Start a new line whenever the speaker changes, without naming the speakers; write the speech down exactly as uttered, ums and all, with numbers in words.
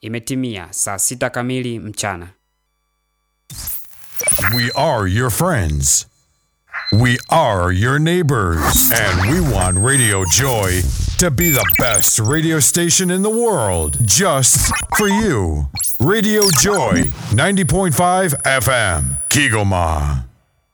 Imetimia saa sita kamili mchana.
We are your friends. We are your neighbors. And we want Radio Joy to be the best radio station in the world. Just for you. Radio Joy, ninety point five F M, Kigoma.